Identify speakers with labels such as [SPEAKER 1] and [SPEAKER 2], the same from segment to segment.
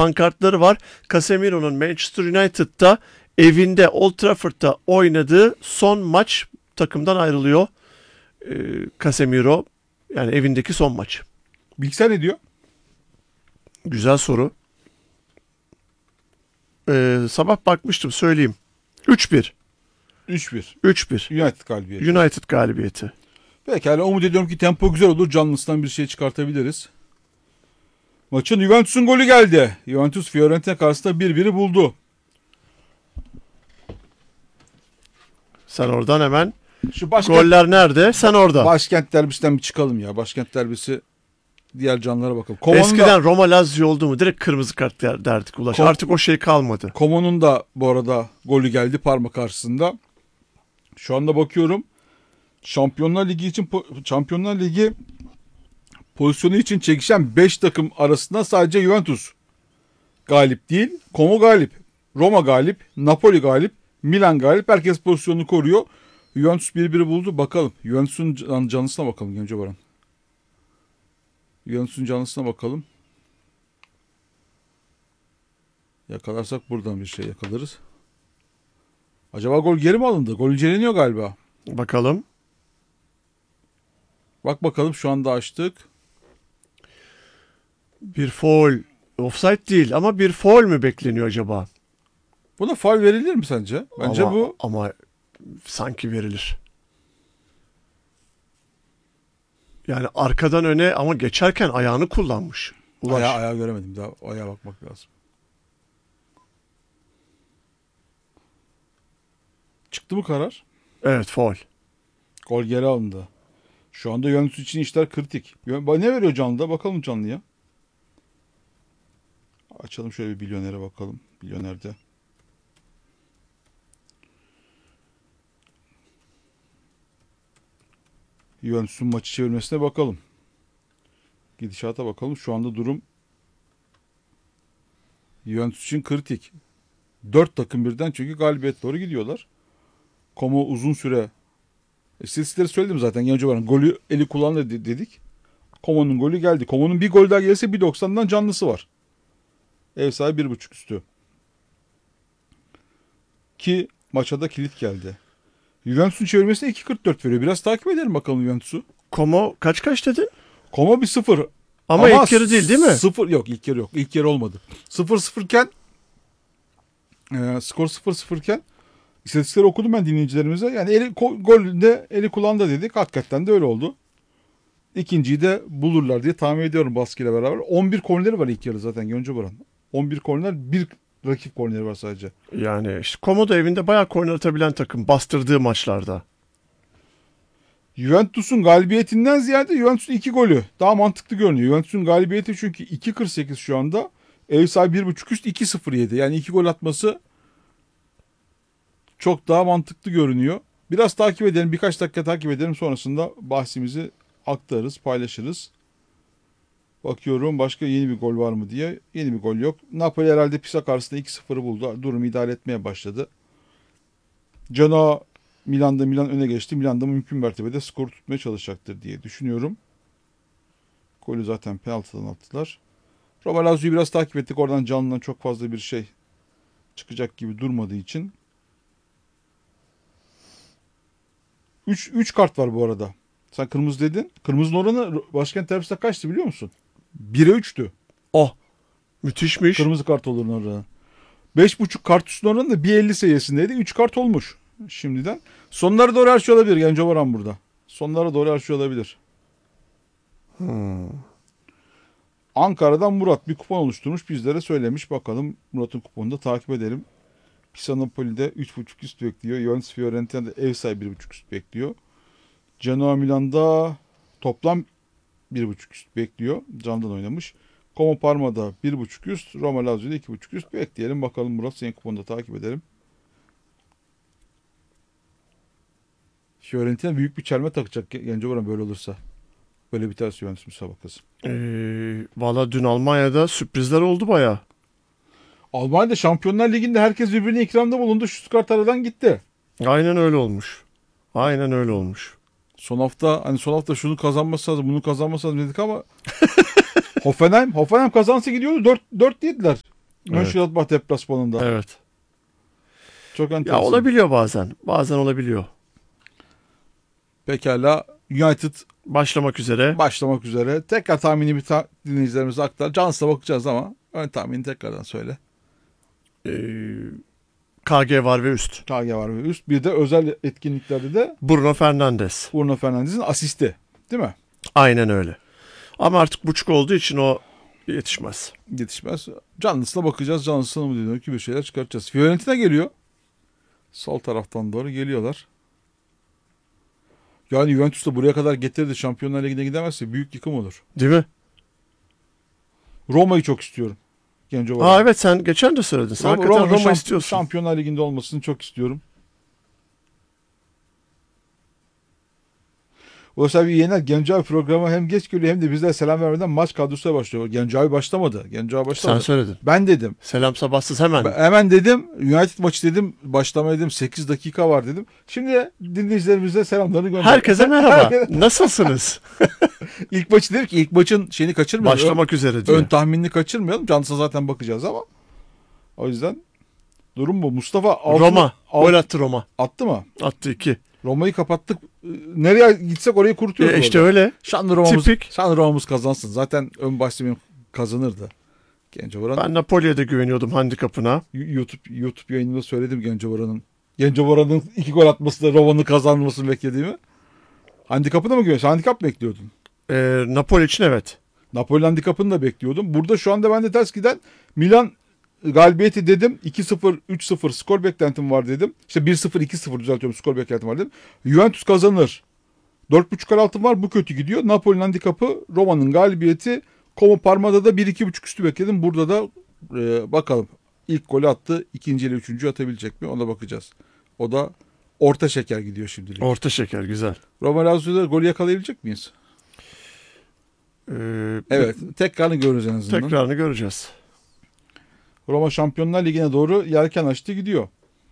[SPEAKER 1] pankartları var. Casemiro'nun Manchester United'da evinde Old Trafford'da oynadığı son maç, takımdan ayrılıyor Casemiro. Yani evindeki son maç.
[SPEAKER 2] Bilgisayar ne diyor?
[SPEAKER 1] Güzel soru. Sabah bakmıştım, söyleyeyim. 3-1.
[SPEAKER 2] 3-1.
[SPEAKER 1] 3-1.
[SPEAKER 2] United galibiyeti.
[SPEAKER 1] United galibiyeti.
[SPEAKER 2] Pekala, umut ediyorum ki tempo güzel olur. Canlısından bir şey çıkartabiliriz. Maçın Juventus'un golü geldi. Juventus Fiorentina karşısında 1-1'i buldu.
[SPEAKER 1] Sen oradan hemen
[SPEAKER 2] Şu başkent,
[SPEAKER 1] goller nerede? Sen orada.
[SPEAKER 2] başkent derbisinden bir çıkalım ya. Başkent derbisi, diğer canlılara bakalım.
[SPEAKER 1] Eskiden Roma Lazio oldu mu direkt kırmızı kart derdik Ulaş. Artık o şey kalmadı.
[SPEAKER 2] Como'nun da bu arada golü geldi Parma karşısında. Şu anda bakıyorum. Şampiyonlar Ligi pozisyonu için çekişen 5 takım arasında sadece Juventus galip değil. Como galip, Roma galip, Napoli galip, Milan galip. Herkes pozisyonunu koruyor. Juventus 1-1 buldu. Bakalım. Juventus'un canlısına bakalım Genco Baran. Juventus'un canlısına bakalım. Yakalarsak buradan bir şey yakalarız. Acaba gol geri mi alındı? Gol inceleniyor galiba.
[SPEAKER 1] Bakalım.
[SPEAKER 2] Bak bakalım, şu anda açtık.
[SPEAKER 1] Bir faul. Offside değil ama bir faul mü bekleniyor acaba?
[SPEAKER 2] Buna faul verilir mi sence? Bence
[SPEAKER 1] ama sanki verilir. Yani arkadan öne ama geçerken ayağını kullanmış.
[SPEAKER 2] Ayağı göremedim. Daha ayağa bakmak lazım. Çıktı mı karar?
[SPEAKER 1] Evet, faul.
[SPEAKER 2] Gol geri alındı. Şu anda Juventus için işler kritik. Ne veriyor canlıda? Bakalım canlıya. Açalım şöyle bir Milyoner'e bakalım. Milyoner'de. Juventus'un maçı çevirmesine bakalım. Gidişata bakalım. Şu anda durum Juventus için kritik. 4 takım birden çünkü galibiyet doğru gidiyorlar. Como uzun süre istatistikleri söyledim zaten. Genç olarak golü eli kullandı dedik. Como'nun golü geldi. Como'nun bir gol daha gelirse 1.90'dan canlısı var. Ev sahibi 1.5 üstü. Ki maça da kilit geldi. Juventus'un çevirmesine 2.44 veriyor. Biraz takip edelim bakalım Juventus'u.
[SPEAKER 1] Como kaç dedin?
[SPEAKER 2] Como 1-0.
[SPEAKER 1] Ama ilk yarı değil mi?
[SPEAKER 2] 0 yok, ilk yarı yok. İlk yarı olmadı. 0-0 iken skor 0-0 iken istatistikleri okudum ben dinleyicilerimize. Yani golde eli kullandı dedik. Hakikaten de öyle oldu. İkinciyi de bulurlar diye tahmin ediyorum baskıyla beraber. 11 korneri var ilk yarı zaten Gönce Boran. 11 korner, bir rakip korneri var sadece.
[SPEAKER 1] Yani işte Como da evinde bayağı korner atabilen takım bastırdığı maçlarda.
[SPEAKER 2] Juventus'un galibiyetinden ziyade Juventus'un 2 golü daha mantıklı görünüyor. Juventus'un galibiyeti çünkü 2.48 şu anda. Ev sahibi 1.5 üst 2.07. Yani 2 gol atması çok daha mantıklı görünüyor. Biraz takip edelim. Birkaç dakika takip edelim. Sonrasında bahsimizi aktarırız, paylaşırız. Bakıyorum başka yeni bir gol var mı diye. Yeni bir gol yok. Napoli herhalde Pisa karşısında 2-0'ı buldu. Durumu idare etmeye başladı. Genoa Milan öne geçti. Milan'da mümkün mertebede skoru tutmaya çalışacaktır diye düşünüyorum. Golü zaten penaltıdan attılar. Roma Lazio'yu biraz takip ettik. Oradan canlıdan çok fazla bir şey çıkacak gibi durmadığı için. 3 kart var bu arada. Sen kırmızı dedin. Kırmızının oranı başkent derbisinde kaçtı biliyor musun? 1'e 3'tü.
[SPEAKER 1] Oh, müthişmiş.
[SPEAKER 2] Kırmızı kart olur oranı. 5.5 kart üstünün oranı da 1.50 seviyesindeydi. 3 kart olmuş şimdiden. Sonlara doğru her şey olabilir. Genco Baran burada. Sonlara doğru her şey olabilir. Ankara'dan Murat bir kupon oluşturmuş. Bizlere söylemiş. Bakalım Murat'ın kuponunu da takip edelim. Pisa Napoli'de 3.5 üst bekliyor. Juventus Fiorentina'da ev sahibi 1.5 üst bekliyor. Genoa Milan'da toplam 1.5 üst bekliyor. Candan oynamış. Como Parma'da 1.5 üst. Roma Lazio'da 2.5 üst bekleyelim. Bakalım Murat, senin kuponu da takip edelim. Fiorentina büyük bir çelme takacak Genco Baran böyle olursa. Böyle biterse Juventus müsabakası.
[SPEAKER 1] Valla dün Almanya'da sürprizler oldu bayağı.
[SPEAKER 2] Almanya'da Şampiyonlar Ligi'nde herkes birbirine ikramda bulundu. Stuttgart aradan gitti.
[SPEAKER 1] Aynen öyle olmuş. Aynen öyle olmuş.
[SPEAKER 2] Son hafta şunu kazanması lazım, bunu kazanması lazım dedik ama Hoffenheim kazansa gidiyordu. 4 yediler. Mönchengladbach deplasmanında.
[SPEAKER 1] Evet.
[SPEAKER 2] Çok
[SPEAKER 1] Ya
[SPEAKER 2] enteresan.
[SPEAKER 1] olabiliyor bazen. Bazen olabiliyor.
[SPEAKER 2] Pekala. United
[SPEAKER 1] Başlamak üzere.
[SPEAKER 2] başlamak üzere. Tekrar tahmini dinleyicilerimize aktar. Cansu'da bakacağız ama ön tahmini tekrardan söyle.
[SPEAKER 1] KG var ve üst.
[SPEAKER 2] KG var ve üst. Bir de özel etkinliklerde de
[SPEAKER 1] Bruno Fernandes.
[SPEAKER 2] Bruno Fernandes'in asisti. Değil mi?
[SPEAKER 1] Aynen öyle. Ama artık buçuk olduğu için o yetişmez.
[SPEAKER 2] Yetişmez. Canlısına bakacağız. Canlısına mı deniyor ki bir şeyler çıkartacağız. Fiorentina geliyor. Sol taraftan doğru geliyorlar. Yani Juventus da buraya kadar getirdi. Şampiyonlar Ligi'ne gidemezse büyük yıkım olur.
[SPEAKER 1] Değil mi?
[SPEAKER 2] Roma'yı çok istiyorum. Genco var.
[SPEAKER 1] Evet, sen geçen de söyledin. Sen hakikaten Roma istiyorsun.
[SPEAKER 2] Şampiyonlar Ligi'nde olmasını çok istiyorum. Ulaş abi yener. Genco abi programa hem geç geliyor hem de bizlere selam vermeden maç kadrosuna başlıyor. Genco abi başlamadı.
[SPEAKER 1] Sen söyledin.
[SPEAKER 2] Ben dedim.
[SPEAKER 1] Selam sabahsız hemen.
[SPEAKER 2] Hemen dedim. United maçı dedim. Başlama dedim. 8 dakika var dedim. Şimdi dinleyicilerimize selamlarını gönder.
[SPEAKER 1] Herkese merhaba. Nasılsınız?
[SPEAKER 2] İlk maçı dedim ki ilk maçın şeyini kaçırmayalım.
[SPEAKER 1] Başlamak üzere diyor.
[SPEAKER 2] Ön tahminini kaçırmayalım. Cansu'na zaten bakacağız ama. O yüzden durum bu. Mustafa
[SPEAKER 1] Roma. Gol attı Roma.
[SPEAKER 2] Attı mı?
[SPEAKER 1] Attı 2.
[SPEAKER 2] Roma'yı kapattık. Nereye gitsek orayı kurutuyoruz.
[SPEAKER 1] İşte öyle. Tipik.
[SPEAKER 2] Şanlı Roma'mız kazansın. Zaten ön başta kazanırdı. Gencovaran.
[SPEAKER 1] Ben Napoli'ye de güveniyordum handikapına.
[SPEAKER 2] YouTube yayınında söyledim Gencovaran'ın 2 gol atmasıyla Roma'nın kazanmasını beklediğimi. Handikapına mı güveniyorsun? Handikap mı bekliyordun?
[SPEAKER 1] Napoli için evet.
[SPEAKER 2] Napoli handikapını da bekliyordum. Burada şu anda bende ters giden Milan galibiyeti dedim. 2-0, 3-0 skor beklentim var dedim. İşte 1-0, 2-0 düzeltiyorum, skor beklentim var dedim. Juventus kazanır. 4.5 gol altın var. Bu kötü gidiyor. Napoli'nin handikapı, Roma'nın galibiyeti. Como Parma'da da 1-2.5 üstü bekledim. Burada da bakalım. İlk golü attı. İkinci ile üçüncü atabilecek mi? Ona bakacağız. O da orta şeker gidiyor şimdilik.
[SPEAKER 1] Orta şeker güzel.
[SPEAKER 2] Roma Lazio'da golü yakalayabilecek miyiz? Evet. Tekrarını görürüz en azından.
[SPEAKER 1] Tekrarını göreceğiz.
[SPEAKER 2] Roma Şampiyonlar Ligi'ne doğru yelken açtı gidiyor.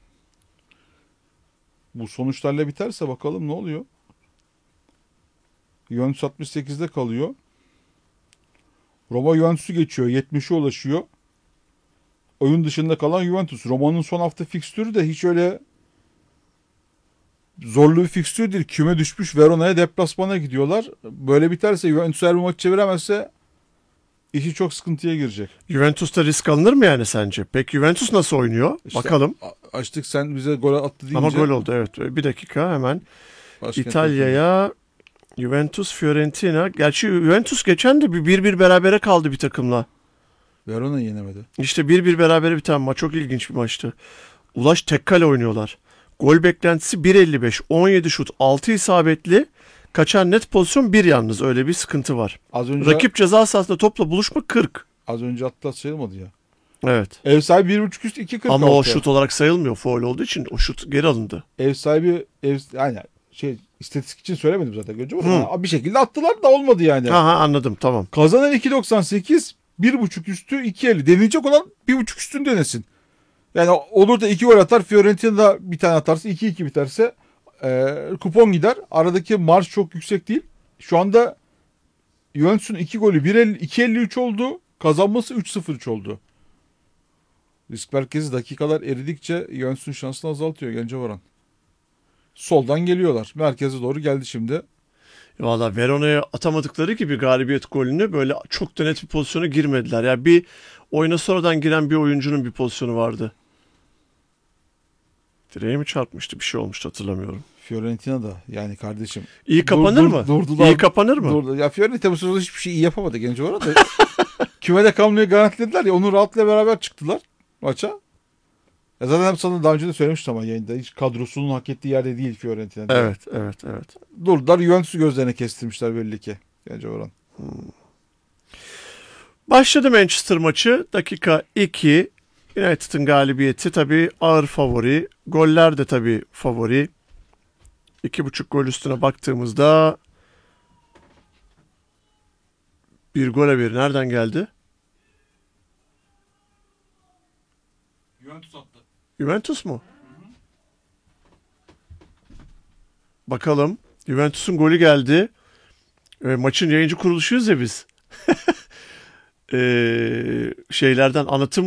[SPEAKER 2] Bu sonuçlarla biterse bakalım ne oluyor. Juventus 68'de kalıyor. Roma Juventus'u geçiyor. 70'e ulaşıyor. Oyun dışında kalan Juventus. Roma'nın son hafta fikstürü de hiç öyle zorlu bir fikstür değil. Küme düşmüş Verona'ya deplasmana gidiyorlar. Böyle biterse Juventus eğer bu maçı çeviremezse işi çok sıkıntıya girecek.
[SPEAKER 1] Juventus'ta risk alınır mı yani sence? Peki Juventus nasıl oynuyor?
[SPEAKER 2] İşte
[SPEAKER 1] bakalım.
[SPEAKER 2] Açtık, sen bize gol attı deyince.
[SPEAKER 1] Ama gol oldu evet. Bir dakika hemen. İtalya'ya Juventus Fiorentina. Gerçi Juventus geçen de bir 1-1 berabere kaldı bir takımla.
[SPEAKER 2] Verona yenemedi.
[SPEAKER 1] İşte 1-1 berabere biten maç. Çok ilginç bir maçtı. Ulaş tek kale oynuyorlar. Gol beklentisi 1.55. 17 şut. 6 isabetli. Kaçan net pozisyon 1 yalnız. Öyle bir sıkıntı var.
[SPEAKER 2] Az önce,
[SPEAKER 1] Rakip ceza sahasında topla buluşma 40.
[SPEAKER 2] Az önce hatta sayılmadı ya.
[SPEAKER 1] Evet.
[SPEAKER 2] Ev sahibi 1.5 üst 2.46.
[SPEAKER 1] Ama o şut olarak sayılmıyor. Faul olduğu için o şut geri alındı.
[SPEAKER 2] Ev sahibi yani istatistik için söylemedim zaten. Bir şekilde attılar da olmadı yani.
[SPEAKER 1] Aha anladım tamam.
[SPEAKER 2] Kazanan 2.98, 1.5 üstü 2.50. Denilecek olan 1.5 üstünü denesin. Yani olur da 2 gol atar, Fiorentina'da bir tane atarsa 2-2 biterse kupon gider. Aradaki marj çok yüksek değil. Şu anda Juventus'un 2 golü 2.53 oldu. Kazanması 3.03 oldu. Risk merkezi dakikalar eridikçe Juventus'un şansını azaltıyor Gencevaran. Soldan geliyorlar. Merkeze doğru geldi şimdi.
[SPEAKER 1] Valla Verona'ya atamadıkları gibi galibiyet golünü böyle çok da net bir pozisyona girmediler. Yani bir oyuna sonradan giren bir oyuncunun bir pozisyonu vardı. Direğe mi çarpmıştı? Bir şey olmuştu hatırlamıyorum.
[SPEAKER 2] Fiorentina'da yani kardeşim.
[SPEAKER 1] İyi kapanır mı?
[SPEAKER 2] Durdular.
[SPEAKER 1] İyi kapanır mı?
[SPEAKER 2] Durdu. Ya Fiorentina bu sırada hiçbir şey iyi yapamadı Gencevaran da. Kümede kalmayı garantilediler ya, onun rahatla beraber çıktılar maça. Ya zaten sana daha önce de söylemiştim ama yayında hiç kadrosunun hak ettiği yerde değil Fiorentina'da.
[SPEAKER 1] Evet.
[SPEAKER 2] Durdular, Juventus'u gözlerine kestirmişler belli ki Gencevaran.
[SPEAKER 1] Başladı Manchester maçı. Dakika 2. United'ın galibiyeti tabii ağır favori. Goller de tabii favori. 2.5 gol üstüne baktığımızda bir gole bir nereden geldi?
[SPEAKER 2] Juventus attı.
[SPEAKER 1] Juventus mu? Bakalım. Juventus'un golü geldi. Maçın yayıncı kuruluşuyuz ya biz. Şeylerden anlatım